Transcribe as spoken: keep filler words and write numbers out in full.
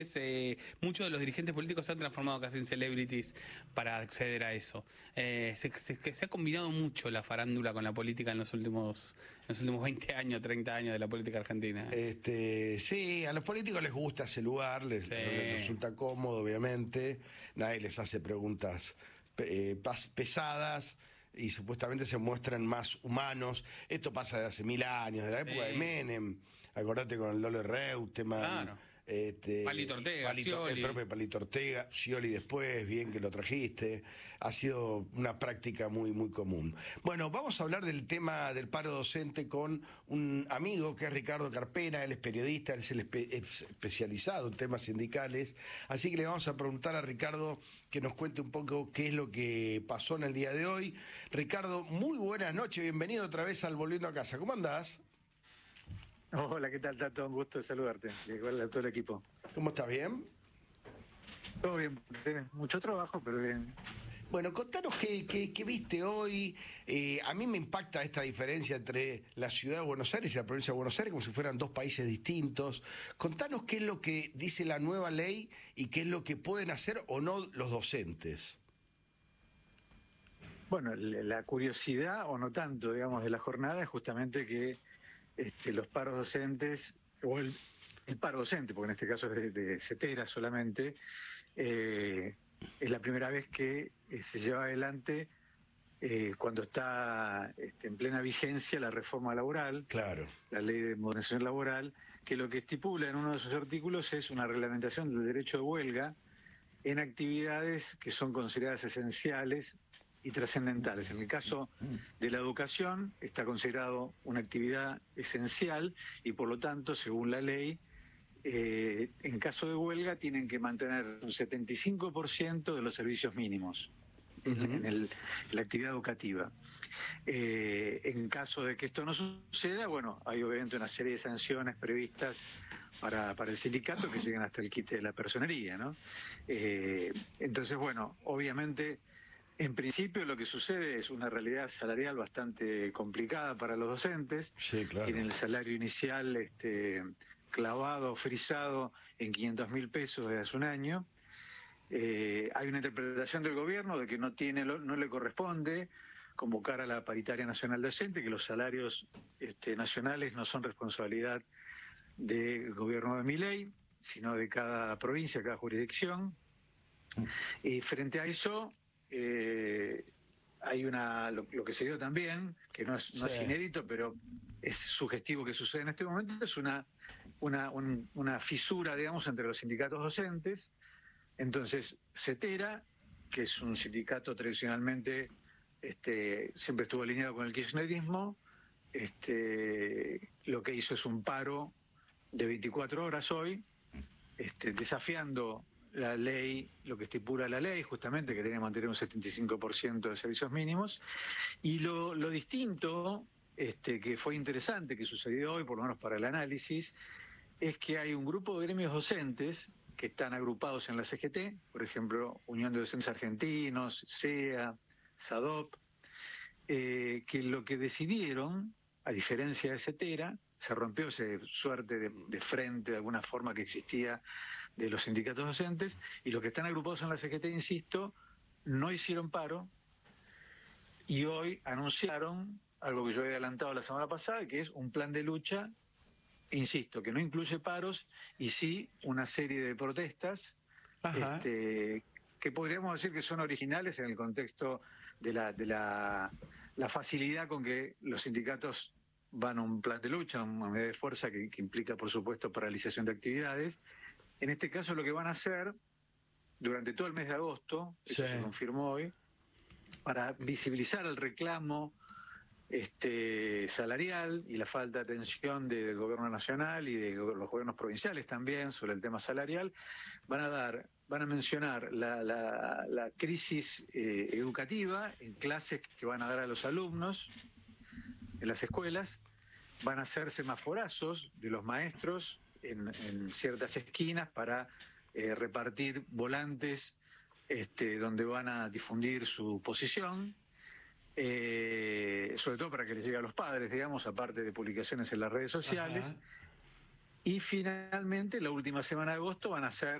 Eh, muchos de los dirigentes políticos se han transformado casi en celebrities para acceder a eso. Eh, se, se- se ha combinado mucho la farándula con la política en los últimos, en los últimos veinte años, treinta años de la política argentina. Este, sí, a los políticos les gusta ese lugar, les, Sí. les resulta cómodo, obviamente. Nadie les hace preguntas pe- eh, pas- pesadas y supuestamente se muestran más humanos. Esto pasa de hace mil años, de la época Sí. de Menem. Acordate con el Lole Reutemann. Claro. Este, Palito Ortega, Palito- el Scioli. propio Palito Ortega, Scioli después, bien que lo trajiste. Ha sido una práctica muy, muy común. Bueno, vamos a hablar del tema del paro docente con un amigo que es Ricardo Carpena. Él es periodista, él es el espe- es especializado en temas sindicales. Así que le vamos a preguntar a Ricardo que nos cuente un poco qué es lo que pasó en el día de hoy. Ricardo, muy buenas noches, bienvenido otra vez al Volviendo a Casa. ¿Cómo andás? Hola, ¿qué tal, Tato? Un gusto de saludarte. Igual a todo el equipo. ¿Cómo estás? ¿Bien? Todo bien, bien. Mucho trabajo, pero bien. Bueno, contanos qué, qué, qué viste hoy. Eh, a mí me impacta esta diferencia entre la ciudad de Buenos Aires y la provincia de Buenos Aires, como si fueran dos países distintos. Contanos qué es lo que dice la nueva ley y qué es lo que pueden hacer o no los docentes. Bueno, la curiosidad, o no tanto, digamos, de la jornada es justamente que este, los paros docentes, o el, el paro docente, porque en este caso es de, de CETERA solamente, eh, es la primera vez que eh, se lleva adelante eh, cuando está este, en plena vigencia la reforma laboral, Claro. la ley de modernización laboral, que lo que estipula en uno de sus artículos es una reglamentación del derecho de huelga en actividades que son consideradas esenciales y trascendentales. En el caso de la educación está considerado una actividad esencial y por lo tanto, según la ley, eh, en caso de huelga tienen que mantener un setenta y cinco por ciento de los servicios mínimos en, Uh-huh. en el- en la actividad educativa. Eh, en caso de que esto no suceda, bueno, hay obviamente una serie de sanciones previstas para, para el sindicato que llegan hasta el quite de la personería, ¿no? Eh, entonces, bueno, obviamente, en principio lo que sucede es una realidad salarial bastante complicada para los docentes. Sí, claro. Tienen el salario inicial este, clavado, frisado en quinientos mil pesos desde hace un año. Eh, hay una interpretación del gobierno de que no tiene, no le corresponde convocar a la paritaria nacional docente, que los salarios este, nacionales no son responsabilidad del gobierno de Milei, sino de cada provincia, cada jurisdicción. Y frente a eso, eh, hay una lo, lo que se dio también, que no es, no Sí. es inédito, pero es sugestivo que sucede en este momento, es una, una, un- una fisura, digamos, entre los sindicatos docentes. Entonces, CETERA, que es un sindicato tradicionalmente, este, siempre estuvo alineado con el kirchnerismo, este, lo que hizo es un paro de veinticuatro horas hoy, este, desafiando la ley, lo que estipula la ley, justamente, que tiene que mantener un setenta y cinco por ciento de servicios mínimos. Y lo, lo distinto, este, que fue interesante, que sucedió hoy, por lo menos para el análisis, es que hay un grupo de gremios docentes que están agrupados en la C G T, por ejemplo, Unión de Docentes Argentinos, S E A, SADOP, eh, que lo que decidieron, a diferencia de CETERA, se rompió esa suerte de, de frente, de alguna forma, que existía de los sindicatos docentes, y los que están agrupados en la C G T, insisto, no hicieron paro, y hoy anunciaron algo que yo había adelantado la semana pasada, que es un plan de lucha, insisto, que no incluye paros, y sí una serie de protestas, Ajá. este, que podríamos decir que son originales en el contexto de la, de la, la facilidad con que los sindicatos van a un plan de lucha, una medida de fuerza que, que implica, por supuesto, paralización de actividades. En este caso lo que van a hacer durante todo el mes de agosto, eso Sí. se confirmó hoy, para visibilizar el reclamo este, salarial y la falta de atención del gobierno nacional y de los gobiernos provinciales también sobre el tema salarial, van a dar, van a mencionar la, la, la crisis eh, educativa en clases que van a dar a los alumnos en las escuelas, van a hacer semaforazos de los maestros en, en ciertas esquinas para eh, repartir volantes este, donde van a difundir su posición, eh, sobre todo para que les llegue a los padres, digamos, aparte de publicaciones en las redes sociales. Ajá. Y finalmente, la última semana de agosto van a ser